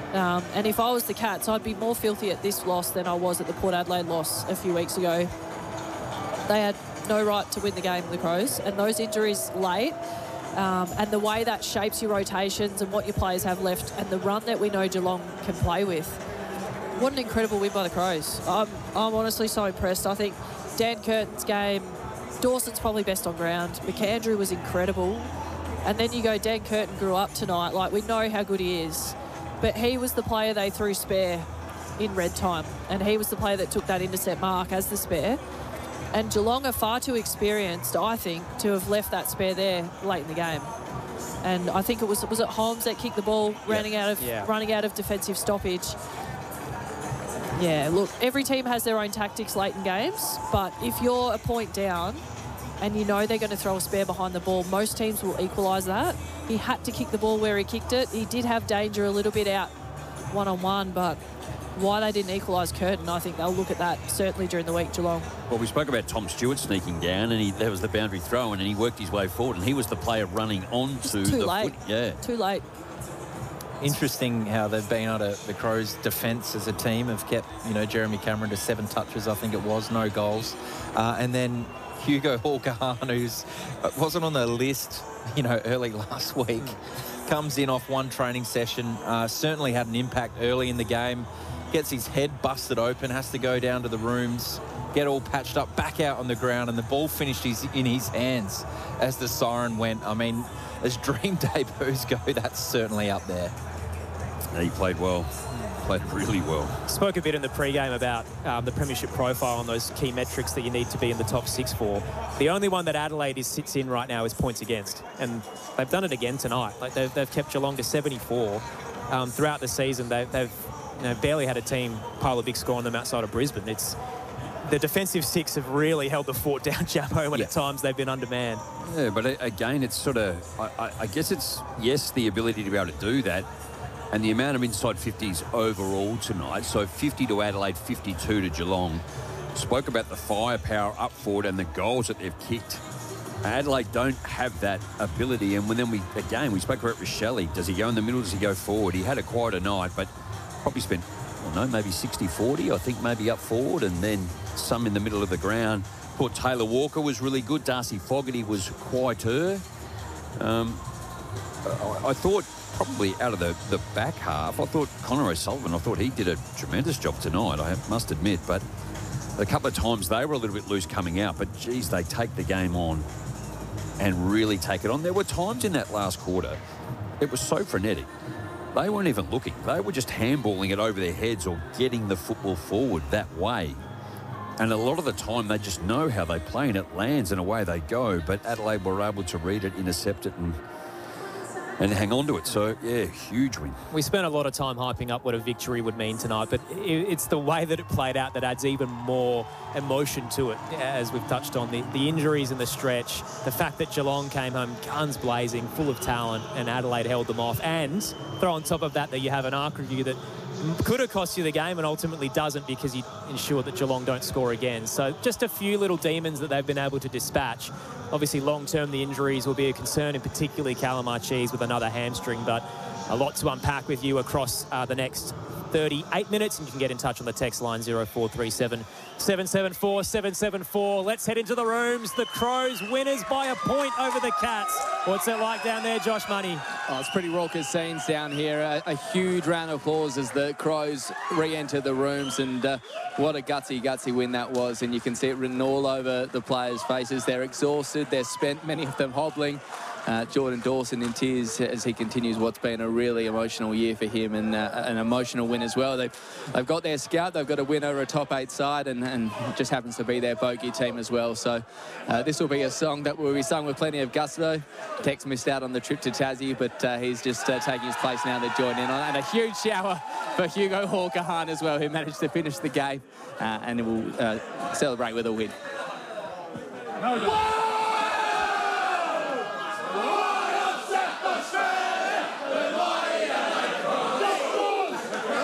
And if I was the Cats, I'd be more filthy at this loss than I was at the Port Adelaide loss a few weeks ago. They had no right to win the game, the Crows, and those injuries late, and the way that shapes your rotations and what your players have left and the run that we know Geelong can play with. What an incredible win by the Crows. I'm honestly so impressed. I think Dan Curtin's game, Dawson's probably best on ground. McAndrew was incredible. And then you go, Dan Curtin grew up tonight. Like, we know how good he is. But he was the player they threw spare in red time. And he was the player that took that intercept mark as the spare. And Geelong are far too experienced, I think, to have left that spare there late in the game. And I think it was it Holmes that kicked the ball, running out of defensive stoppage. Yeah, look, every team has their own tactics late in games, but if you're a point down and you know they're going to throw a spare behind the ball, most teams will equalise that. He had to kick the ball where he kicked it. He did have danger a little bit out one-on-one, but why they didn't equalise Curtin, I think they'll look at that certainly during the week, Geelong. Well, we spoke about Tom Stewart sneaking down, and there was the boundary throw, and he worked his way forward, and he was the player running onto the foot. Yeah, too late. Interesting how they've been able to, the Crows' defence as a team have kept, Jeremy Cameron to 7 touches, I think it was, no goals. And then Hugo Hawker-Hahn, who's wasn't on the list, early last week, comes in off one training session, certainly had an impact early in the game, gets his head busted open, has to go down to the rooms, get all patched up, back out on the ground, and the ball finished in his hands as the siren went. I mean, as dream debuts go, that's certainly up there. He played well. Played really well. Spoke a bit in the pre-game about the premiership profile and those key metrics that you need to be in the top 6 for. The only one that Adelaide sits in right now is points against, and they've done it again tonight. Like they've kept Geelong to 74 throughout the season. They've barely had a team pile a big score on them outside of Brisbane. It's the defensive 6 have really held the fort down, Jabbo, when at times they've been undermanned. Yeah, but again, it's sort of, I guess it's, yes, the ability to be able to do that, and the amount of inside 50s overall tonight. So 50 to Adelaide, 52 to Geelong. Spoke about the firepower up forward and the goals that they've kicked. Adelaide don't have that ability. And then we spoke about Rochelle. Does he go in the middle? Does he go forward? He had a quieter night, but probably spent, maybe 60-40, I think, maybe up forward, and then some in the middle of the ground. Thought Taylor Walker was really good. Darcy Fogarty was quieter. I thought probably out of the back half, I thought Connor O'Sullivan, I thought he did a tremendous job tonight, I must admit. But a couple of times they were a little bit loose coming out, but, geez, they take the game on and really take it on. There were times in that last quarter, it was so frenetic. They weren't even looking. They were just handballing it over their heads or getting the football forward that way. And a lot of the time, they just know how they play, and it lands and away they go. But Adelaide were able to read it, intercept it, and hang on to it. So, yeah, huge win. We spent a lot of time hyping up what a victory would mean tonight, but it's the way that it played out that adds even more emotion to it, as we've touched on. The injuries in the stretch, the fact that Geelong came home guns blazing, full of talent, and Adelaide held them off. And throw on top of that you have an arc review that could have cost you the game and ultimately doesn't, because you ensure that Geelong don't score again. So just a few little demons that they've been able to dispatch. Obviously, long-term, the injuries will be a concern, and particularly Callum Archie with another hamstring, but a lot to unpack with you across the next 38 minutes, and you can get in touch on the text line 0437 774 774. Let's head into the rooms. The Crows winners by a point over the Cats. What's it like down there, Josh Money? Oh, it's pretty raucous scenes down here. A huge round of applause as the Crows re-enter the rooms, and what a gutsy win that was. And you can see it written all over the players' faces. They're exhausted, they're spent, many of them hobbling. Jordan Dawson in tears as he continues what's been a really emotional year for him, and an emotional win as well. They've got their scout, they've got a win over a top 8 side, and it just happens to be their bogey team as well. So this will be a song that will be sung with plenty of gusto. Tex missed out on the trip to Tassie, but he's just taking his place now to join in on. And a huge shower for Hugo Hawker-Hahn as well, who managed to finish the game and will celebrate with a win.